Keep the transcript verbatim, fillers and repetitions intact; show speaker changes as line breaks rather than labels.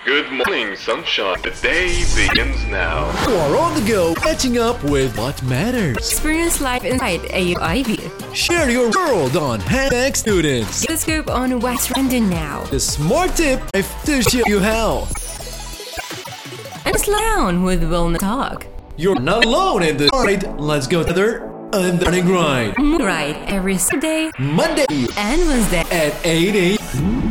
Good morning, sunshine. The day begins now.
You are on the go, catching up with what matters.
Experience life inside A U I V.
Share your world on Hashtag Students.
Get a scoop on what's trending now.
The smart tip to show you how.
And slow down with Wellness Talk.
You're not alone in the fight. Let's go together on the running grind.
Right, every Saturday,
Monday
and Wednesday
at eight a.m.